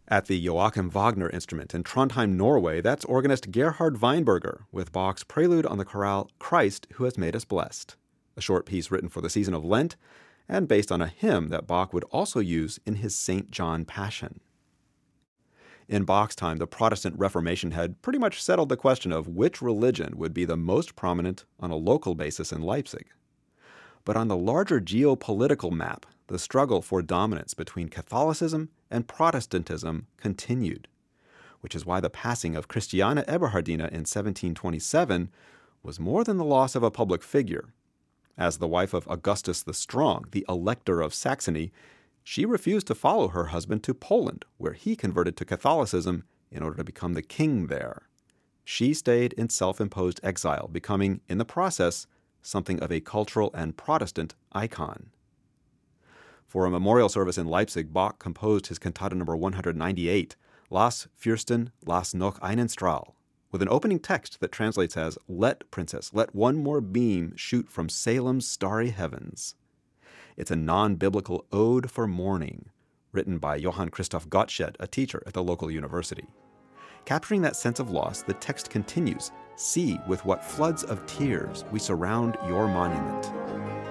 At the Joachim Wagner Instrument in Trondheim, Norway, that's organist Gerhard Weinberger with Bach's prelude on the chorale Christ Who Has Made Us Blessed, a short piece written for the season of Lent and based on a hymn that Bach would also use in his St. John Passion. In Bach's time, the Protestant Reformation had pretty much settled the question of which religion would be the most prominent on a local basis in Leipzig. But on the larger geopolitical map, the struggle for dominance between Catholicism and Protestantism continued, which is why the passing of Christiane Eberhardina in 1727 was more than the loss of a public figure. As the wife of Augustus the Strong, the Elector of Saxony, she refused to follow her husband to Poland, where he converted to Catholicism in order to become the king there. She stayed in self-imposed exile, becoming, in the process, something of a cultural and Protestant icon. For a memorial service in Leipzig, Bach composed his cantata number 198, Lass Fürsten, lass noch einen Strahl, with an opening text that translates as, "Let, princess, let one more beam shoot from Salem's starry heavens." It's a non-biblical ode for mourning, written by Johann Christoph Gottsched, a teacher at the local university. Capturing that sense of loss, the text continues, "See with what floods of tears we surround your monument."